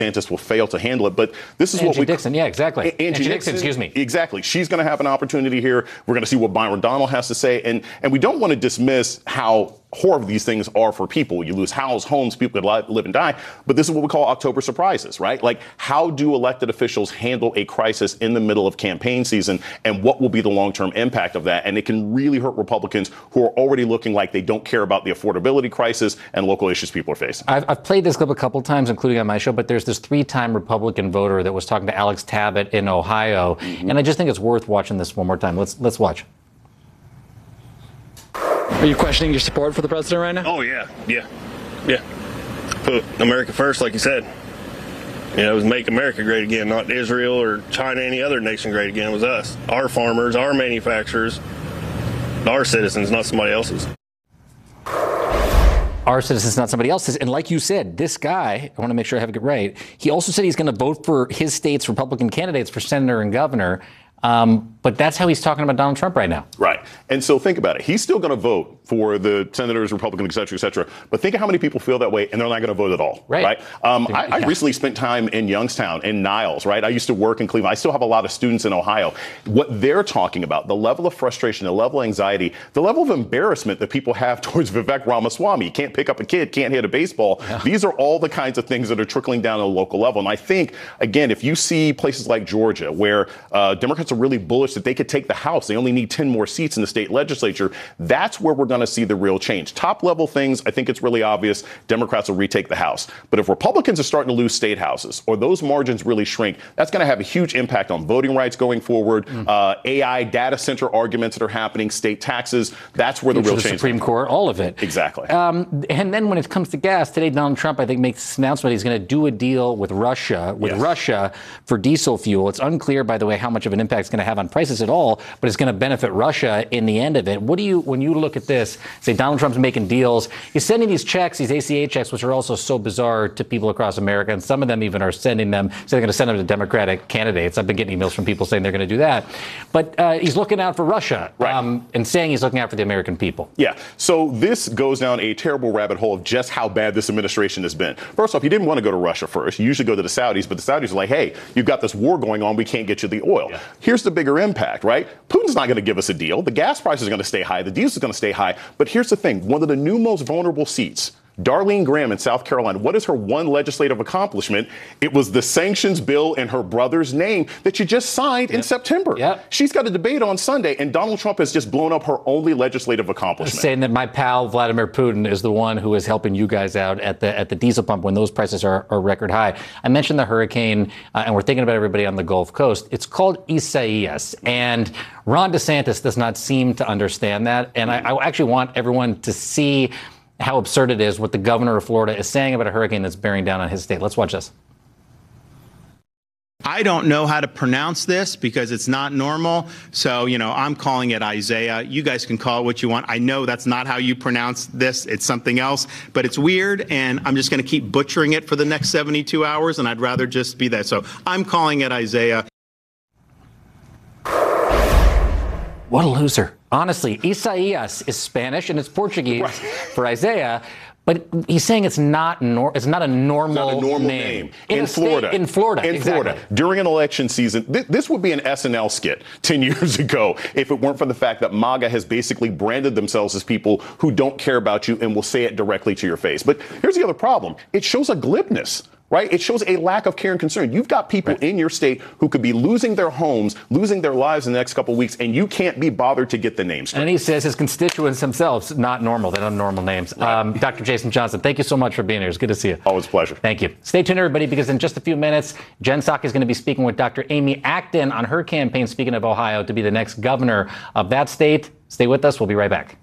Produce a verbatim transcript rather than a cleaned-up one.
DeSantis will fail to handle it. But this is Angie what we Dixon, yeah, exactly. Angie, Angie Dixon, Dixon, excuse me. Exactly. She's going to have an opportunity here. We're going to see what Byron Donald has to say. And, and we don't want to dismiss how horrible these things are for people. You lose houses, homes, people could live and die. But this is what we call October surprises, right? Like, how do elected officials handle a crisis in the middle of campaign season, and what will be the long-term impact of that? And it can really hurt Republicans who are already looking like they don't care about the affordability crisis and local issues people are facing. I've, I've played this clip a couple times, including on my show, but there's this three-time Republican voter that was talking to Alex Tabbitt in Ohio. Mm-hmm. And I just think it's worth watching this one more time. Let's let's watch. Are you questioning your support for the president right now? Oh, yeah. Yeah. Yeah. Put America first, like you said. You know, it was make America great again, not Israel or China, any other nation great again. It was us. Our farmers, our manufacturers, our citizens, not somebody else's. Our citizens, not somebody else's. And like you said, this guy, I want to make sure I have it right, he also said he's going to vote for his state's Republican candidates for senator and governor. Um, but that's how he's talking about Donald Trump right now. Right. And so think about it. He's still going to vote for the senators, Republicans, et cetera, et cetera. But think of how many people feel that way and they're not going to vote at all. Right. Right. Um, yeah. I, I recently spent time in Youngstown, in Niles, right? I used to work in Cleveland. I still have a lot of students in Ohio. What they're talking about, the level of frustration, the level of anxiety, the level of embarrassment that people have towards Vivek Ramaswamy. Can't pick up a kid, can't hit a baseball. Yeah. These are all the kinds of things that are trickling down at a local level. And I think, again, if you see places like Georgia where uh, Democrats are really bullish that they could take the House, they only need ten more seats in the state legislature, that's where we're going to see the real change. Top level things, I think it's really obvious Democrats will retake the House. But if Republicans are starting to lose state houses or those margins really shrink, that's going to have a huge impact on voting rights going forward. Mm. Uh, A I, data center arguments that are happening, state taxes, that's where the real the change is. Supreme Court, all of it. Exactly. Um, and then when it comes to gas, today Donald Trump, I think, makes this announcement he's going to do a deal with Russia, with yes. Russia for diesel fuel. It's unclear, by the way, how much of an impact it's going to have on prices at all, but it's going to benefit Russia in the end of it. What do you, when you look at this, say Donald Trump's making deals, he's sending these checks, these A C A checks, which are also so bizarre to people across America, and some of them even are sending them, so they're going to send them to Democratic candidates. I've been getting emails from people saying they're going to do that. But uh, he's looking out for Russia, right. um, and saying he's looking out for the American people. Yeah. So this goes down a terrible rabbit hole of just how bad this administration has been. First off, you didn't want to go to Russia first. You usually go to the Saudis, but the Saudis are like, hey, you've got this war going on. We can't get you the oil. Yeah. Here's the bigger impact, right? Putin's not going to give us a deal. The gas price is going to stay high. The diesel is going to stay high. But here's the thing. One of the new most vulnerable seats, Darlene Graham in South Carolina, what is her one legislative accomplishment? It was the sanctions bill in her brother's name that she just signed yep. in September. Yep. She's got a debate on Sunday, and Donald Trump has just blown up her only legislative accomplishment. Saying that my pal Vladimir Putin is the one who is helping you guys out at the at the diesel pump when those prices are, are record high. I mentioned the hurricane, uh, and we're thinking about everybody on the Gulf Coast. It's called Isaias, and Ron DeSantis does not seem to understand that. And I, I actually want everyone to see how absurd it is what the governor of Florida is saying about a hurricane that's bearing down on his state. Let's watch this. I don't know how to pronounce this because it's not normal. So, you know, I'm calling it Isaiah. You guys can call it what you want. I know that's not how you pronounce this. It's something else, but it's weird. And I'm just going to keep butchering it for the next seventy-two hours. And I'd rather just be that. So I'm calling it Isaiah. What a loser. Honestly, Isaias is Spanish and it's Portuguese right. for Isaiah, but he's saying it's not nor- it's not a normal, it's not a normal name. name. In, in Florida. State, in Florida. In exactly. Florida. During an election season, th- this would be an S N L skit ten years ago if it weren't for the fact that MAGA has basically branded themselves as people who don't care about you and will say it directly to your face. But here's the other problem. It shows a glibness. Right? It shows a lack of care and concern. You've got people right. in your state who could be losing their homes, losing their lives in the next couple of weeks, and you can't be bothered to get the names straight. And he says his constituents themselves, not normal. They don't have normal names. Right. Um, Doctor Jason Johnson, thank you so much for being here. It's good to see you. Always a pleasure. Thank you. Stay tuned, everybody, because in just a few minutes, Jen Psaki is going to be speaking with Doctor Amy Acton on her campaign, speaking of Ohio, to be the next governor of that state. Stay with us. We'll be right back.